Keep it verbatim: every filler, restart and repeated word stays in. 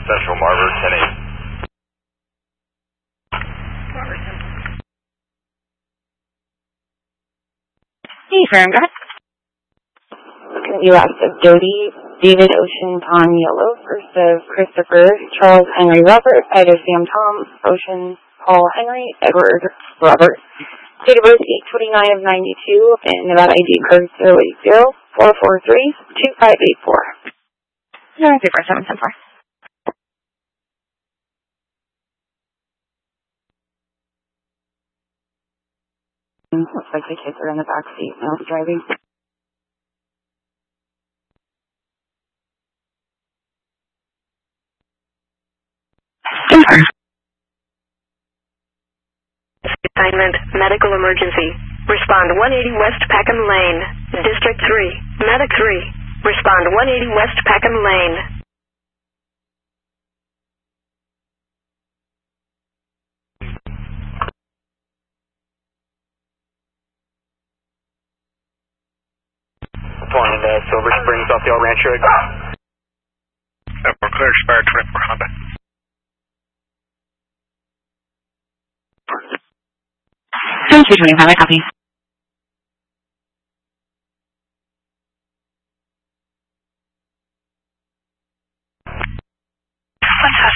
Central Marver, ten eight. Hey, firm, go ahead. Looking at you last of Jody, David Ocean Tom Yellow, first of Christopher, Charles Henry Robert, Ida Sam Tom, Ocean Paul Henry, Edward Robert. Date of birth eight twenty-nine of ninety-two, and Nevada I D code zero eight zero four four three two five eight four. zero three four seven ten four. Looks like the kids are in the back seat now driving. Assignment, medical emergency. Respond one eighty West Packham Lane. District three, Medic three. Respond one eighty West Packham Lane. Flying uh, Silver Springs off the El Rancho. Uh, we're clear, Spire twenty-four combat. two twenty-five, I copy. What's